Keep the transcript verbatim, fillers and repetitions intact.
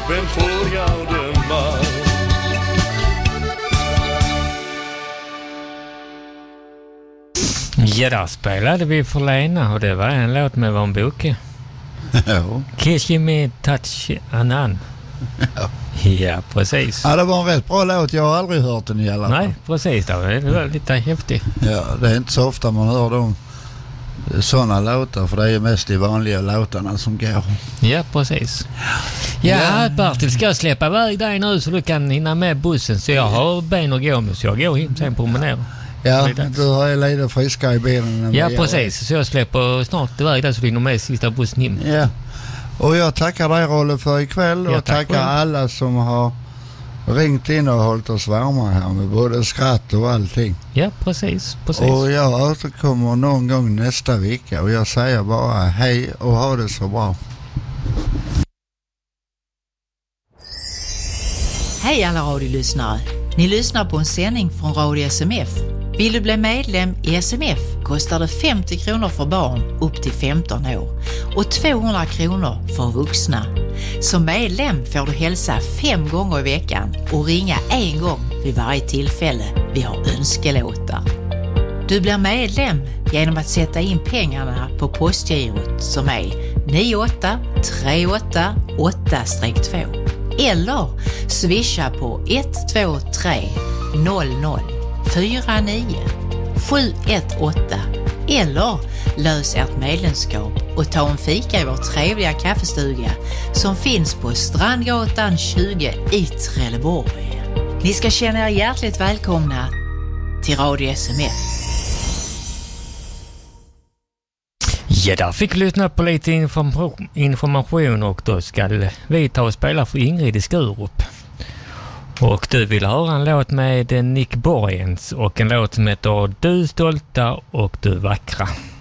Vem får jag döma? Ja, där spelade vi för Lena och det var en låt med Von Boke. Ja. Kiss me, touch anan. Ja. Ja, precis. Ja, det var en rätt bra låt. Jag har aldrig hört den i alla fall. Nej, precis. Det var lite häftigt. Ja, det är inte så ofta man hör dem sådana låtar, för det är ju mest de vanliga låtarna som går. Ja, precis. Ja, ja. Bertil, ska jag släppa iväg dig nu så du kan hinna med bussen, så jag har ben att gå med, så jag går hem sen promenerar. Ja, du har ju lite friska i benen. Ja, precis. Så jag släpper snart iväg där så vi hinner med sista bussen hem. Ja. Och jag tackar dig, Rolle, för ikväll och tack tackar själv. Alla som har ringt in och hållit oss varma här med både skratt och allting. Ja, precis. precis. Och jag återkommer någon gång nästa vecka och jag säger bara hej och ha det så bra. Hej alla radiolyssnare. Ni lyssnar på en sändning från Radio S M F. Vill du bli medlem i S M F kostar det femtio kronor för barn upp till femton år och tvåhundra kronor för vuxna. Som medlem får du hälsa fem gånger i veckan och ringa en gång vid varje tillfälle vi har önskelåtar. Du blir medlem genom att sätta in pengarna på postgirot som är nio åtta tre åtta åtta två eller swisha på ett två tre noll noll fyra nio sju ett åtta eller lös ert medlemskap och ta en fika i vår trevliga kaffestuga som finns på Strandgatan tjugo i Trelleborg. Ni ska känna er hjärtligt välkomna till Radio S M F. Ja, där fick lyssna på lite inform- information och då ska vi ta och spela för Ingrid i Skurup. Och du vill höra en låt med Nick Borgens och en låt som heter Du stolta och du vackra.